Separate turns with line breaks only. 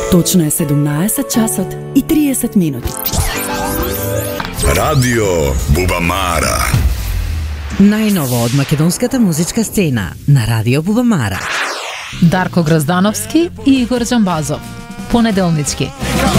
Точно е 17 часот и 30 минути.
Радио Бубамара.
Најново од македонската музичка сцена на Радио Бубамара.
Дарко Гроздановски и Игор Джамбазов. Понеделнички.